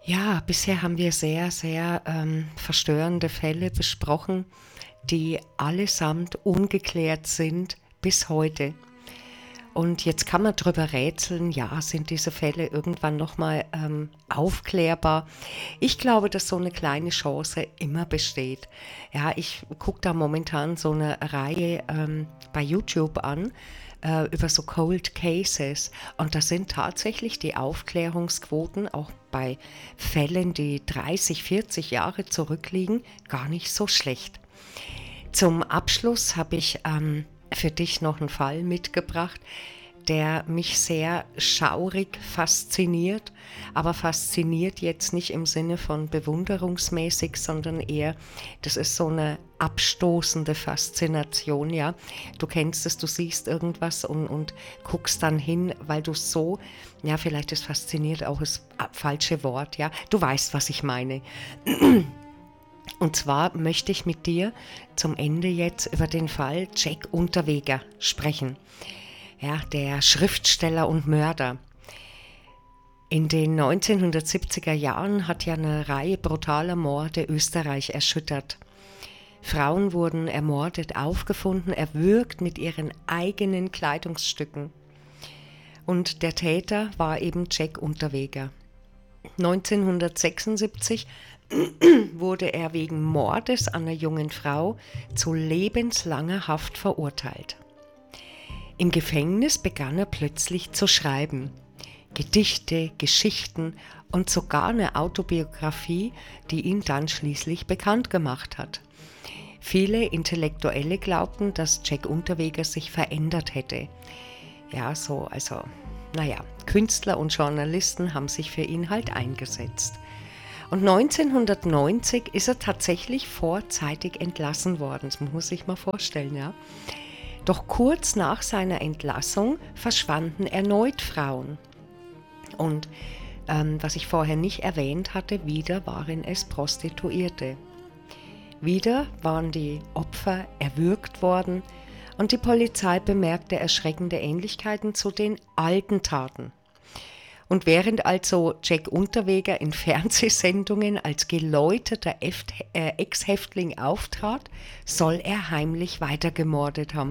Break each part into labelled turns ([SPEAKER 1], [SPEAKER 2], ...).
[SPEAKER 1] Ja, bisher haben wir sehr, sehr verstörende Fälle besprochen, die allesamt ungeklärt sind bis heute. Und jetzt kann man drüber rätseln, ja, sind diese Fälle irgendwann nochmal aufklärbar? Ich glaube, dass so eine kleine Chance immer besteht. Ja, ich gucke da momentan so eine Reihe bei YouTube an über so Cold Cases. Und da sind tatsächlich die Aufklärungsquoten auch bei Fällen, die 30, 40 Jahre zurückliegen, gar nicht so schlecht. Zum Abschluss habe ich für dich noch einen Fall mitgebracht, der mich sehr schaurig fasziniert, aber fasziniert jetzt nicht im Sinne von bewunderungsmäßig, sondern eher, das ist so eine abstoßende Faszination, ja. Du kennst es, du siehst irgendwas und guckst dann hin, weil du so, ja, vielleicht ist fasziniert auch das falsche Wort, ja. Du weißt, was ich meine. Und zwar möchte ich mit dir zum Ende jetzt über den Fall Jack Unterweger sprechen. Ja, der Schriftsteller und Mörder. In den 1970er Jahren hat ja eine Reihe brutaler Morde Österreich erschüttert. Frauen wurden ermordet aufgefunden, erwürgt mit ihren eigenen Kleidungsstücken. Und der Täter war eben Jack Unterweger. 1976 wurde er wegen Mordes an einer jungen Frau zu lebenslanger Haft verurteilt. Im Gefängnis begann er plötzlich zu schreiben. Gedichte, Geschichten und sogar eine Autobiografie, die ihn dann schließlich bekannt gemacht hat. Viele Intellektuelle glaubten, dass Jack Unterweger sich verändert hätte. Ja, Künstler und Journalisten haben sich für ihn halt eingesetzt. Und 1990 ist er tatsächlich vorzeitig entlassen worden. Das muss man sich mal vorstellen, ja. Doch kurz nach seiner Entlassung verschwanden erneut Frauen. Und was ich vorher nicht erwähnt hatte, wieder waren es Prostituierte. Wieder waren die Opfer erwürgt worden und die Polizei bemerkte erschreckende Ähnlichkeiten zu den alten Taten. Und während also Jack Unterweger in Fernsehsendungen als geläuterter Ex-Häftling auftrat, soll er heimlich weitergemordet haben.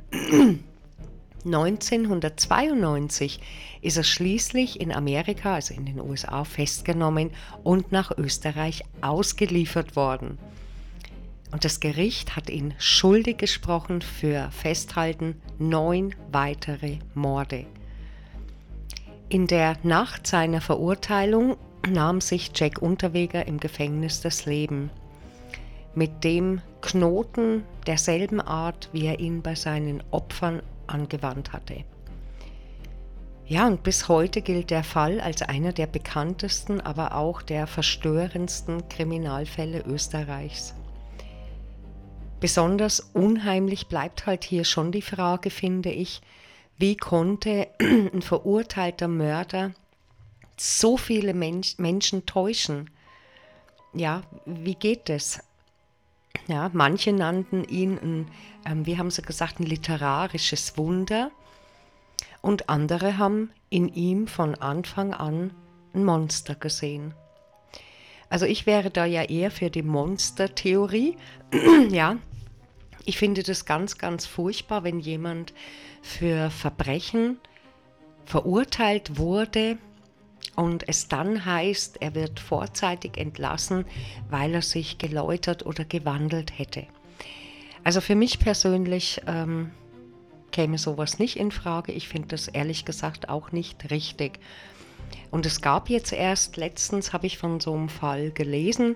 [SPEAKER 1] 1992 ist er schließlich in Amerika, also in den USA, festgenommen und nach Österreich ausgeliefert worden. Und das Gericht hat ihn schuldig gesprochen für Festhalten 9 weitere Morde. In der Nacht seiner Verurteilung nahm sich Jack Unterweger im Gefängnis das Leben. Mit dem Knoten derselben Art, wie er ihn bei seinen Opfern angewandt hatte. Ja, und bis heute gilt der Fall als einer der bekanntesten, aber auch der verstörendsten Kriminalfälle Österreichs. Besonders unheimlich bleibt halt hier schon die Frage, finde ich, wie konnte ein verurteilter Mörder so viele Menschen täuschen? Ja, wie geht das? Ja, manche nannten ihn, wie haben sie gesagt, ein literarisches Wunder und andere haben in ihm von Anfang an ein Monster gesehen. Also ich wäre da ja eher für die Monstertheorie. Ja, ich finde das ganz, ganz furchtbar, wenn jemand für Verbrechen verurteilt wurde und es dann heißt, er wird vorzeitig entlassen, weil er sich geläutert oder gewandelt hätte. Also für mich persönlich käme sowas nicht in Frage. Ich finde das ehrlich gesagt auch nicht richtig. Und es gab jetzt erst, letztens habe ich von so einem Fall gelesen,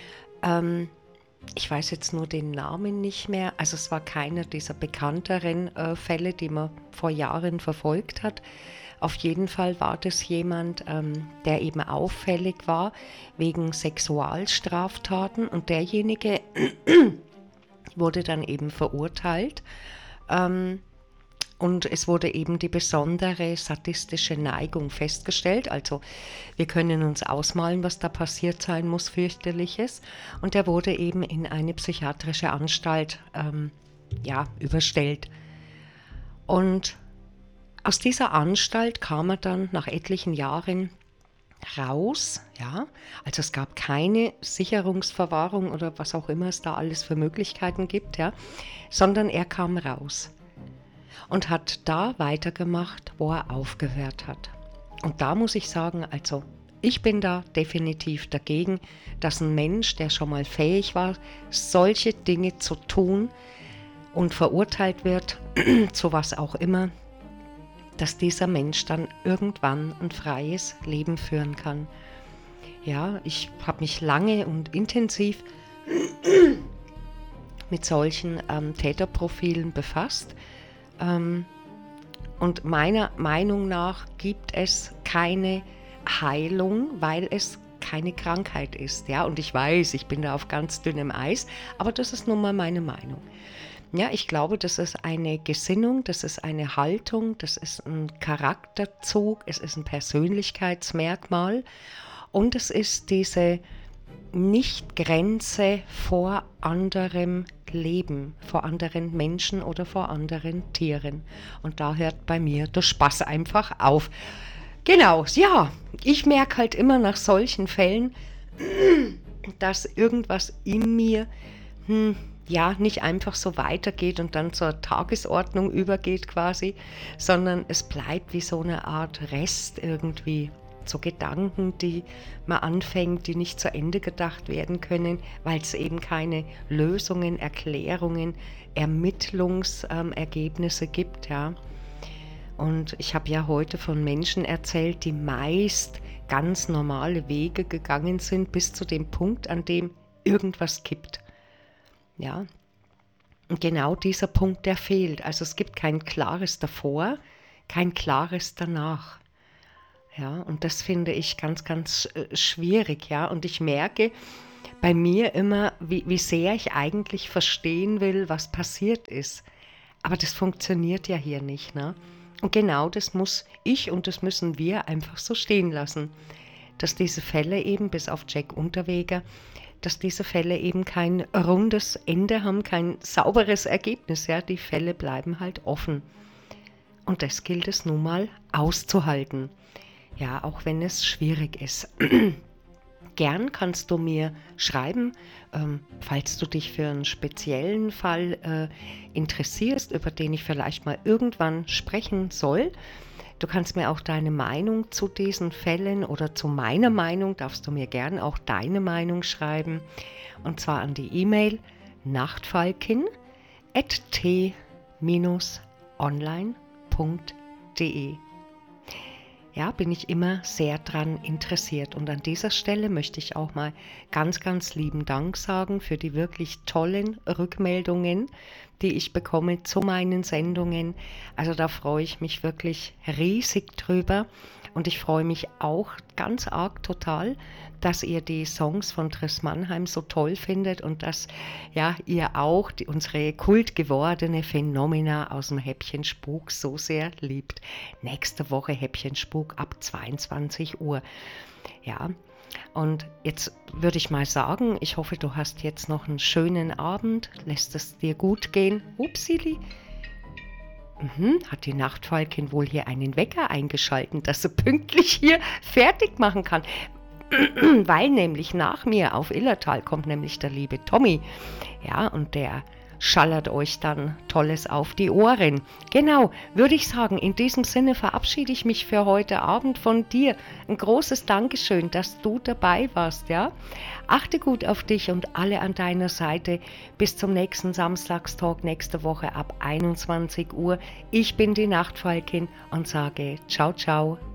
[SPEAKER 1] ich weiß jetzt nur den Namen nicht mehr, also es war keiner dieser bekannteren Fälle, die man vor Jahren verfolgt hat. Auf jeden Fall war das jemand, der eben auffällig war wegen Sexualstraftaten und derjenige wurde dann eben verurteilt. Und es wurde eben die besondere sadistische Neigung festgestellt. Also wir können uns ausmalen, was da passiert sein muss, fürchterliches. Und er wurde eben in eine psychiatrische Anstalt überstellt. Und aus dieser Anstalt kam er dann nach etlichen Jahren raus, ja, also es gab keine Sicherungsverwahrung oder was auch immer es da alles für Möglichkeiten gibt, ja, sondern er kam raus und hat da weitergemacht, wo er aufgehört hat. Und da muss ich sagen, also ich bin da definitiv dagegen, dass ein Mensch, der schon mal fähig war, solche Dinge zu tun und verurteilt wird, zu was auch immer, dass dieser Mensch dann irgendwann ein freies Leben führen kann. Ja, ich habe mich lange und intensiv mit solchen Täterprofilen befasst. Und meiner Meinung nach gibt es keine Heilung, weil es keine Krankheit ist. Ja? Und ich weiß, ich bin da auf ganz dünnem Eis, aber das ist nun mal meine Meinung. Ja, ich glaube, das ist eine Gesinnung, das ist eine Haltung, das ist ein Charakterzug, es ist ein Persönlichkeitsmerkmal und es ist diese Nicht-Grenze vor anderem Leben, vor anderen Menschen oder vor anderen Tieren. Und da hört bei mir der Spaß einfach auf. Genau, ja, ich merke halt immer nach solchen Fällen, dass irgendwas in mir ja, nicht einfach so weitergeht und dann zur Tagesordnung übergeht quasi, sondern es bleibt wie so eine Art Rest irgendwie. So Gedanken, die man anfängt, die nicht zu Ende gedacht werden können, weil es eben keine Lösungen, Erklärungen, Ermittlungsergebnisse gibt, ja. Und ich habe ja heute von Menschen erzählt, die meist ganz normale Wege gegangen sind, bis zu dem Punkt, an dem irgendwas kippt. Ja, und genau dieser Punkt, der fehlt. Also es gibt kein klares davor, kein klares danach. Ja, und das finde ich ganz, ganz schwierig. Ja, und ich merke bei mir immer, wie sehr ich eigentlich verstehen will, was passiert ist. Aber das funktioniert ja hier nicht. Ne? Und genau das muss ich und das müssen wir einfach so stehen lassen. Dass diese Fälle eben, bis auf Jack Unterweger, dass diese Fälle eben kein rundes Ende haben, kein sauberes Ergebnis. Ja? Die Fälle bleiben halt offen. Und das gilt es nun mal auszuhalten. Ja, auch wenn es schwierig ist. Gern kannst du mir schreiben, falls du dich für einen speziellen Fall interessierst, über den ich vielleicht mal irgendwann sprechen soll. Du kannst mir auch deine Meinung zu diesen Fällen oder zu meiner Meinung, darfst du mir gern auch deine Meinung schreiben. Und zwar an die E-Mail nachtfalkin@t-online.de. Ja, bin ich immer sehr dran interessiert. Und an dieser Stelle möchte ich auch mal ganz, ganz lieben Dank sagen für die wirklich tollen Rückmeldungen, die ich bekomme zu meinen Sendungen. Also da freue ich mich wirklich riesig drüber. Und ich freue mich auch ganz arg total, dass ihr die Songs von Triss Mannheim so toll findet und dass ja, ihr auch unsere kultgewordene Phänomena aus dem Häppchen Spuk so sehr liebt. Nächste Woche Häppchen Spuk ab 22 Uhr. Ja, und jetzt würde ich mal sagen, ich hoffe, du hast jetzt noch einen schönen Abend, lässt es dir gut gehen. Upsili. Hat die Nachtfalkin wohl hier einen Wecker eingeschaltet, dass sie pünktlich hier fertig machen kann. Weil nämlich nach mir auf Illertal kommt nämlich der liebe Tommy. Ja, und der schallert euch dann Tolles auf die Ohren. Genau, würde ich sagen, in diesem Sinne verabschiede ich mich für heute Abend von dir. Ein großes Dankeschön, dass du dabei warst, ja. Achte gut auf dich und alle an deiner Seite. Bis zum nächsten Samstagstalk nächste Woche ab 21 Uhr. Ich bin die Nachtfalkin und sage ciao, ciao.